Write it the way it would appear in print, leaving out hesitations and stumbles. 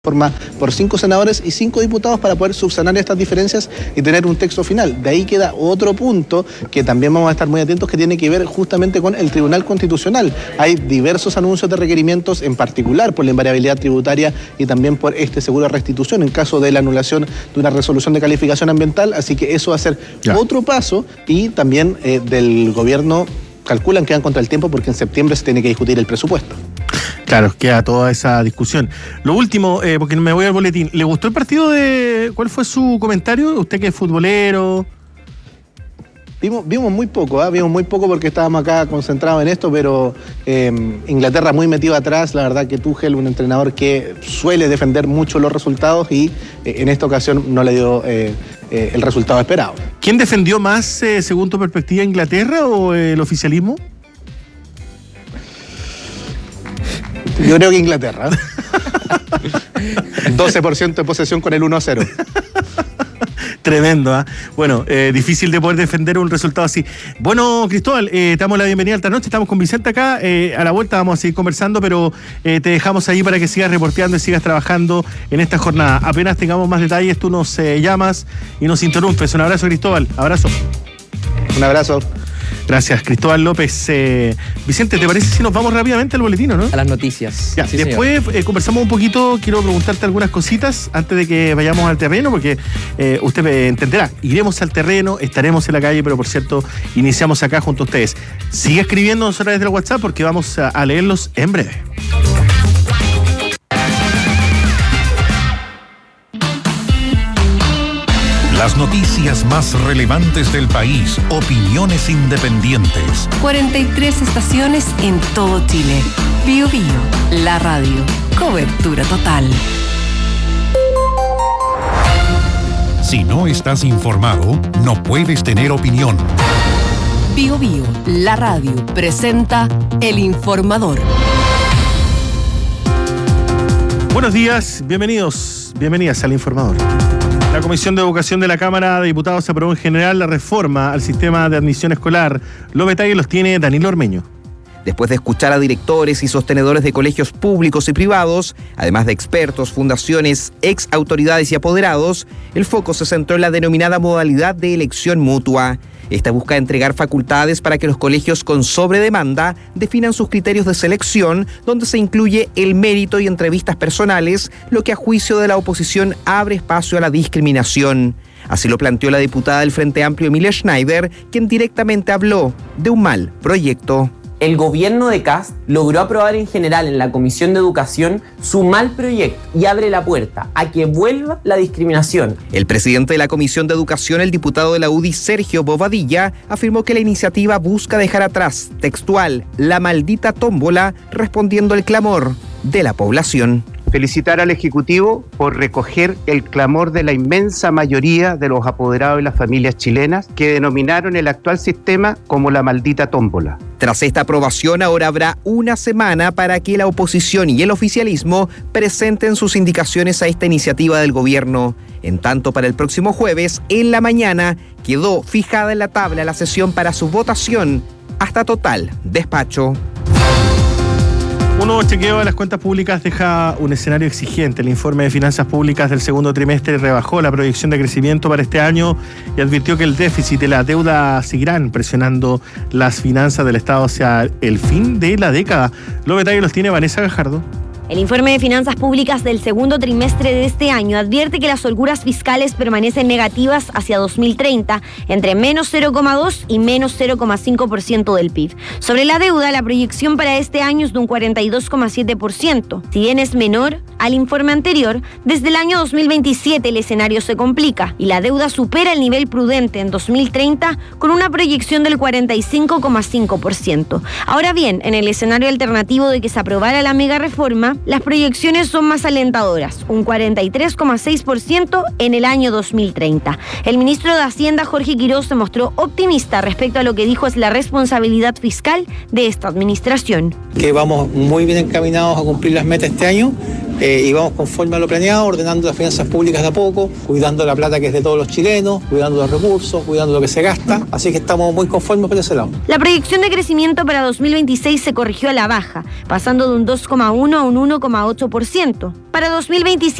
forma por 5 senadores y 5 diputados para poder subsanar estas diferencias y tener un texto final. De ahí queda otro punto que también vamos a estar muy atentos, que tiene que ver justamente con el Tribunal Constitucional. Hay diversos anuncios de requerimientos, en particular por la invariabilidad tributaria y también por este seguro de restitución en caso de la anulación de una resolución de calificación ambiental, así que eso va a ser otro paso. Y también del gobierno calculan que van contra el tiempo porque en septiembre se tiene que discutir el presupuesto. Claro, queda toda esa discusión. Lo último, porque me voy al boletín, ¿le gustó el partido de...? ¿Cuál fue su comentario? ¿Usted que es futbolero? Vimos muy poco, vimos muy poco porque estábamos acá concentrados en esto, pero Inglaterra muy metido atrás. La verdad que Tuchel, un entrenador que suele defender mucho los resultados y en esta ocasión no le dio el resultado esperado. ¿Quién defendió más, según tu perspectiva, Inglaterra o el oficialismo? Yo creo que Inglaterra. 12% de posesión con el 1-0. Tremendo, ¿eh? Bueno, difícil de poder defender un resultado así. Bueno, Cristóbal, te damos la bienvenida esta noche. Estamos con Vicente acá. A la vuelta vamos a seguir conversando, pero te dejamos ahí para que sigas reporteando y sigas trabajando en esta jornada. Apenas tengamos más detalles, tú nos llamas y nos interrumpes. Un abrazo, Cristóbal. Abrazo. Un abrazo. Gracias, Cristóbal López. Vicente, ¿te parece si nos vamos rápidamente al boletín, no? A las noticias. Ya, sí, después conversamos un poquito. Quiero preguntarte algunas cositas antes de que vayamos al terreno, porque usted me entenderá. Iremos al terreno, estaremos en la calle, pero por cierto, iniciamos acá junto a ustedes. Sigue escribiéndonos a través del WhatsApp porque vamos a leerlos en breve. Las noticias más relevantes del país, opiniones independientes. 43 estaciones en todo Chile. Bío Bío, la radio. Cobertura total. Si no estás informado, no puedes tener opinión. Bío Bío, la radio, presenta El Informador. Buenos días, bienvenidas al Informador. La Comisión de Educación de la Cámara de Diputados aprobó en general la reforma al sistema de admisión escolar. Los detalles los tiene Danilo Ormeño. Después de escuchar a directores y sostenedores de colegios públicos y privados, además de expertos, fundaciones, ex autoridades y apoderados, el foco se centró en la denominada modalidad de elección mutua. Esta busca entregar facultades para que los colegios con sobredemanda definan sus criterios de selección, donde se incluye el mérito y entrevistas personales, lo que a juicio de la oposición abre espacio a la discriminación. Así lo planteó la diputada del Frente Amplio Emilia Schneider, quien directamente habló de un mal proyecto. El gobierno de Kast logró aprobar en general en la Comisión de Educación su mal proyecto y abre la puerta a que vuelva la discriminación. El presidente de la Comisión de Educación, el diputado de la UDI, Sergio Bobadilla, afirmó que la iniciativa busca dejar atrás, textual, la maldita tómbola, respondiendo al clamor de la población. Felicitar al Ejecutivo por recoger el clamor de la inmensa mayoría de los apoderados y las familias chilenas que denominaron el actual sistema como la maldita tómbola. Tras esta aprobación, ahora habrá una semana para que la oposición y el oficialismo presenten sus indicaciones a esta iniciativa del gobierno. En tanto, para el próximo jueves, en la mañana, quedó fijada en la tabla la sesión para su votación hasta total despacho. Un nuevo chequeo de las cuentas públicas deja un escenario exigente. El informe de finanzas públicas del segundo trimestre rebajó la proyección de crecimiento para este año y advirtió que el déficit y la deuda seguirán presionando las finanzas del Estado hacia el fin de la década. Los detalles los tiene Vanessa Gajardo. El informe de finanzas públicas del segundo trimestre de este año advierte que las holguras fiscales permanecen negativas hacia 2030, entre menos 0,2 y menos 0,5% del PIB. Sobre la deuda, la proyección para este año es de un 42,7%. Si bien es menor al informe anterior, desde el año 2027 el escenario se complica y la deuda supera el nivel prudente en 2030 con una proyección del 45,5%. Ahora bien, en el escenario alternativo de que se aprobara la mega reforma, las proyecciones son más alentadoras, un 43,6% en el año 2030. El ministro de Hacienda, Jorge Quiroz, se mostró optimista respecto a lo que dijo es la responsabilidad fiscal de esta administración. Que vamos muy bien encaminados a cumplir las metas este año, y vamos conforme a lo planeado, ordenando las finanzas públicas de a poco, cuidando la plata que es de todos los chilenos, cuidando los recursos, cuidando lo que se gasta, así que estamos muy conformes por ese lado. La proyección de crecimiento para 2026 se corrigió a la baja, pasando de un 2,1 a un 1,8%. Para 2027